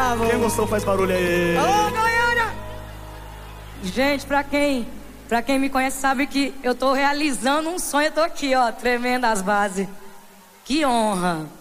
bravo. Quem gostou faz barulho aí. Ô, Goiânia! Gente, pra quem me conhece sabe que eu tô realizando um sonho. Eu tô aqui, ó, tremendo as bases. Que honra.